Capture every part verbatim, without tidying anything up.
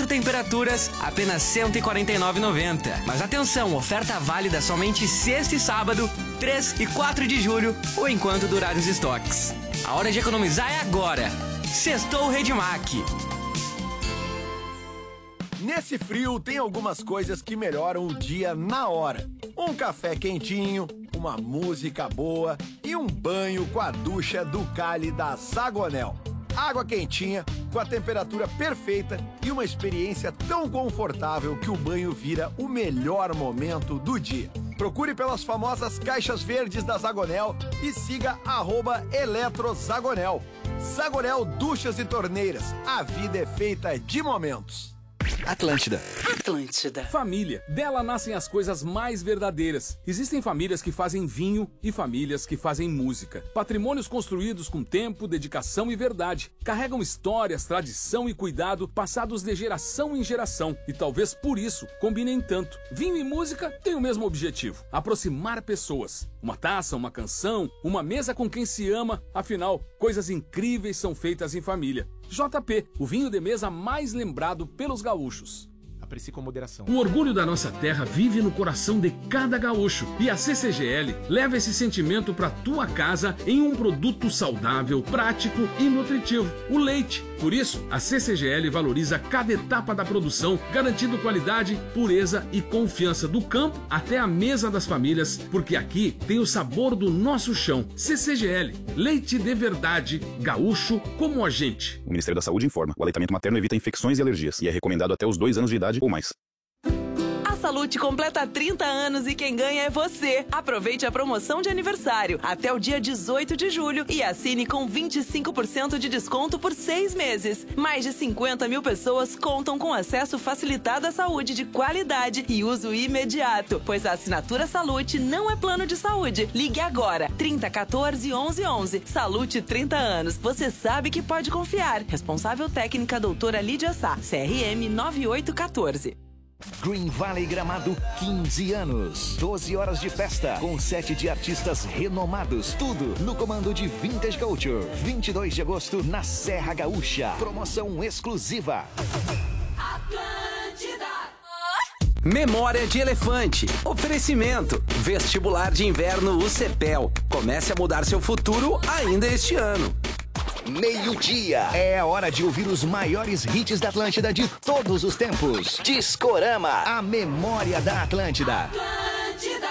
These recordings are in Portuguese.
quatro temperaturas, apenas cento e quarenta e nove reais e noventa centavos. Mas atenção, oferta válida somente sexta e sábado, três e quatro de julho, ou enquanto durar os estoques. A hora de economizar é agora. Sextou Redmac. Nesse frio, tem algumas coisas que melhoram o dia na hora. Um café quentinho, uma música boa e um banho com a ducha do Cali da Zagonel. Água quentinha, com a temperatura perfeita e uma experiência tão confortável que o banho vira o melhor momento do dia. Procure pelas famosas caixas verdes da Zagonel e siga arroba eletrozagonel. Zagonel Duchas e Torneiras. A vida é feita de momentos. Atlântida. Atlântida. Família. Dela nascem as coisas mais verdadeiras. Existem famílias que fazem vinho e famílias que fazem música. Patrimônios construídos com tempo, dedicação e verdade. Carregam histórias, tradição e cuidado passados de geração em geração. E talvez por isso combinem tanto. Vinho e música têm o mesmo objetivo: aproximar pessoas. Uma taça, uma canção, uma mesa com quem se ama. Afinal, coisas incríveis são feitas em família. J P, o vinho de mesa mais lembrado pelos gaúchos. Aprecie com moderação. O orgulho da nossa terra vive no coração de cada gaúcho. E a C C G L leva esse sentimento para tua casa em um produto saudável, prático e nutritivo: o leite. Por isso, a C C G L valoriza cada etapa da produção, garantindo qualidade, pureza e confiança do campo até a mesa das famílias, porque aqui tem o sabor do nosso chão. C C G L, leite de verdade, gaúcho como a gente. O Ministério da Saúde informa: o aleitamento materno evita infecções e alergias e é recomendado até os dois anos de idade ou mais. A Salute completa trinta anos e quem ganha é você. Aproveite a promoção de aniversário até o dia dezoito de julho e assine com vinte e cinco por cento de desconto por seis meses. Mais de cinquenta mil pessoas contam com acesso facilitado à saúde de qualidade e uso imediato, pois a assinatura Salute não é plano de saúde. Ligue agora, trinta, quatorze, onze, onze. Salute trinta anos. Você sabe que pode confiar. Responsável técnica doutora Lídia Sá, C R M nove oito um quatro. Green Valley Gramado, quinze anos. doze horas de festa, com sete de artistas renomados. Tudo no comando de Vintage Culture. vinte e dois de agosto, na Serra Gaúcha. Promoção exclusiva. Atlântida. Memória de Elefante. Oferecimento. Vestibular de Inverno U C P E L. Comece a mudar seu futuro ainda este ano. Meio-dia. É a hora de ouvir os maiores hits da Atlântida de todos os tempos. Discorama, a memória da Atlântida. Atlântida.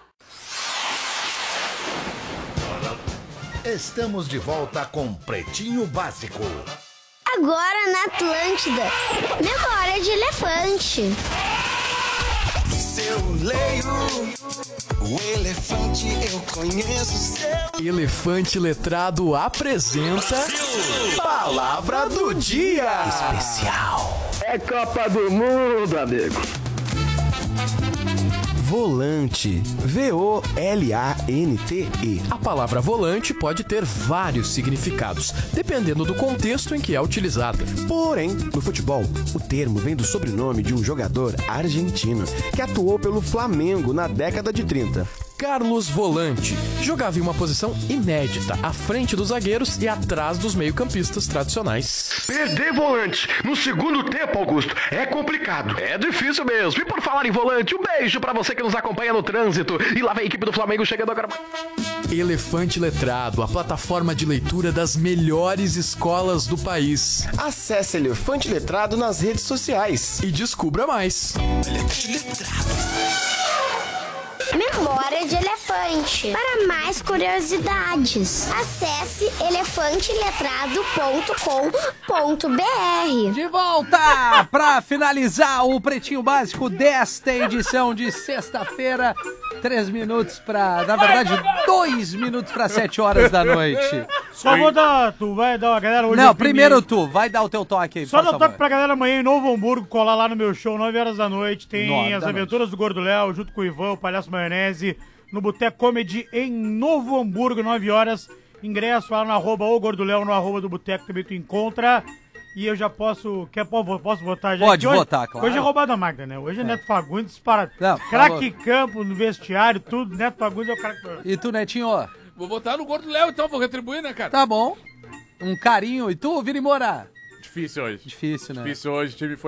Estamos de volta com Pretinho Básico. Agora na Atlântida, memória de elefante. Eu leio o elefante, eu conheço seu. Elefante Letrado apresenta Palavra do Dia Especial. É Copa do Mundo, amigo. Volante. V O L A N T E. A palavra volante pode ter vários significados, dependendo do contexto em que é utilizada. Porém, no futebol, o termo vem do sobrenome de um jogador argentino que atuou pelo Flamengo na década de trinta. Carlos Volante jogava em uma posição inédita, à frente dos zagueiros e atrás dos meio-campistas tradicionais. Perder volante no segundo tempo, Augusto, é complicado. É difícil mesmo. E por falar em volante, um beijo pra você que nos acompanha no trânsito. E lá vem a equipe do Flamengo chegando agora. Elefante Letrado, a plataforma de leitura das melhores escolas do país. Acesse Elefante Letrado nas redes sociais e descubra mais. Elefante Letrado. Memória de elefante. Para mais curiosidades, acesse elefante letrado ponto com ponto b r. De volta para finalizar o Pretinho Básico desta edição de sexta-feira. Três minutos para, na verdade, dois minutos para sete horas da noite. Só vou dar, tu vai dar uma galera hoje. Não, primeiro tu, vai dar o teu toque aí. Só dar o toque pra galera amanhã em Novo Hamburgo, colar lá no meu show, nove horas da noite. Tem Nove as da aventuras noite. do Gordo Léo, junto com o Ivan, o Palhaço Maionese, no Boteco Comedy em Novo Hamburgo, nove horas. Ingresso lá no arroba o Gordo Léo, no arroba do Boteco também tu encontra. E eu já posso. Quer, posso votar já? Pode hoje, votar, claro. Hoje é roubada Magda, né? Hoje é Neto Fagundes para. Não, Craque campo, no vestiário, tudo. Neto Fagundes é o cara que. E tu, Netinho? Vou votar no Gordo Léo, então, vou retribuir, né, cara? Tá bom. Um carinho. E tu, Vini Moura? Difícil hoje. Difícil, né? Difícil hoje, o time foi